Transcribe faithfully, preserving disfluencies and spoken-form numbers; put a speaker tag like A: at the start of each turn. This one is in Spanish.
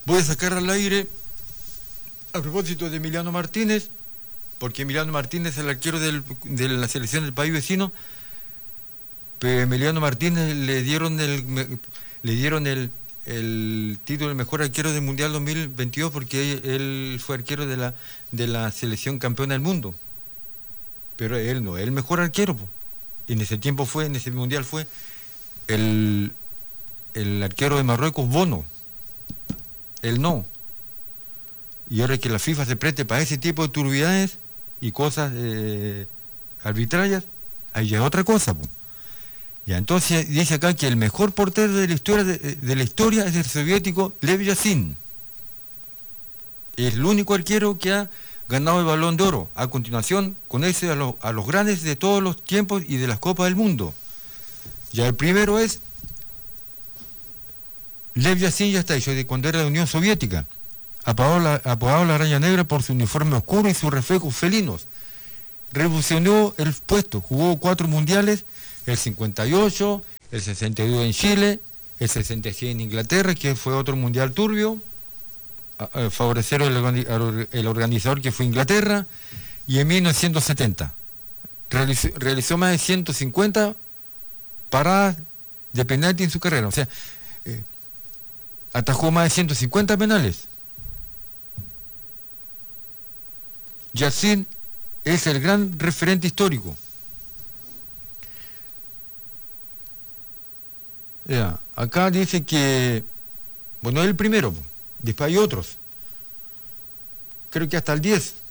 A: Voy a sacar al aire, a propósito de Emiliano Martínez, porque Emiliano Martínez es el arquero del, de la selección del país vecino, pero Emiliano Martínez le dieron el le dieron el, el título de mejor arquero del Mundial dos mil veintidós porque él, él fue arquero de la, de la selección campeona del mundo. Pero él no, el mejor arquero. Po. Y en ese tiempo fue, en ese Mundial fue el, el arquero de Marruecos, Bono. Él no. Y ahora que la FIFA se preste para ese tipo de turbidades y cosas eh, arbitrarias, ahí ya es otra cosa. Po. Ya, entonces dice acá que el mejor portero de la historia de, de la historia es el soviético Lev Yashin. Es el único arquero que ha ganado el Balón de Oro. A continuación, con ese a, lo, a los grandes de todos los tiempos y de las Copas del Mundo. Ya el primero es Lev Yashin, ya está hecho de cuando era de la Unión Soviética, apodado la, apodado la Araña Negra por su uniforme oscuro y sus reflejos felinos. Revolucionó el puesto, jugó cuatro mundiales, el cincuenta y ocho, el sesenta y dos en Chile, el sesenta y seis en Inglaterra, que fue otro mundial turbio, a, a favorecer el, el organizador que fue Inglaterra, y en mil novecientos setenta realizó, realizó más de ciento cincuenta paradas de penalti en su carrera, o sea, eh, atajó más de ciento cincuenta penales. Yashin es el gran referente histórico. Ya, acá dice que, bueno, es el primero, después hay otros. Creo que hasta el diez.